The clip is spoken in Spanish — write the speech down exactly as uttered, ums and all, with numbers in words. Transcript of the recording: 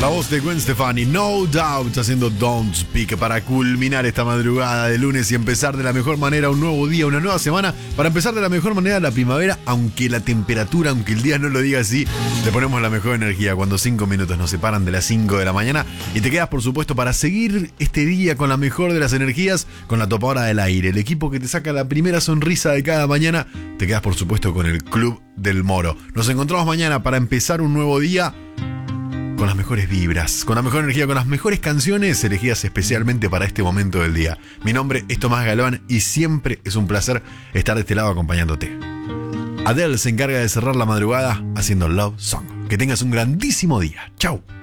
La voz de Gwen Stefani, No Doubt, haciendo Don't Speak para culminar esta madrugada de lunes y empezar de la mejor manera un nuevo día, una nueva semana, para empezar de la mejor manera la primavera, aunque la temperatura, aunque el día no lo diga así, le ponemos la mejor energía cuando cinco minutos nos separan de las cinco de la mañana y te quedas, por supuesto, para seguir este día con la mejor de las energías, con la topadora del aire, el equipo que te saca la primera sonrisa de cada mañana. Te quedas, por supuesto, con el Club del Moro. Nos encontramos mañana para empezar un nuevo día con las mejores vibras, con la mejor energía, con las mejores canciones elegidas especialmente para este momento del día. Mi nombre es Tomás Galván y siempre es un placer estar de este lado acompañándote. Adele se encarga de cerrar la madrugada haciendo Love Song. Que tengas un grandísimo día. Chau.